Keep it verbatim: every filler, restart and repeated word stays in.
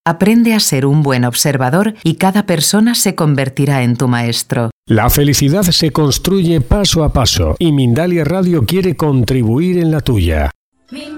Aprende a ser un buen observador y cada persona se convertirá en tu maestro. La felicidad se construye paso a paso y Mindalia Radio quiere contribuir en la tuya.